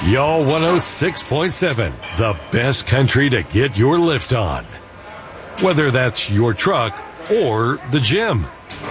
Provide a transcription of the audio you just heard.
Y'all 106.7, the best country to get your lift on. Whether that's your truck or the gym.